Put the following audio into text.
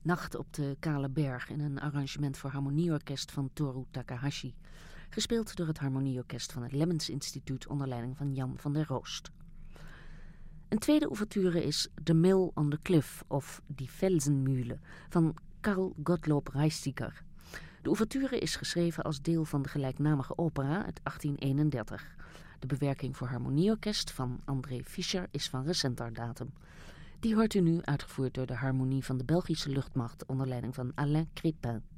Nacht op de Kale Berg in een arrangement voor harmonieorkest van Toru Takahashi. Gespeeld door het harmonieorkest van het Lemmens Instituut onder leiding van Jan van der Roost. Een tweede ouverture is The Mill on the Cliff of Die Felsenmühle van Carl Gottlob Reistiger. De ouverture is geschreven als deel van de gelijknamige opera uit 1831. De bewerking voor harmonieorkest van André Fischer is van recenter datum. Die hoort u nu uitgevoerd door de harmonie van de Belgische luchtmacht onder leiding van Alain Crépin.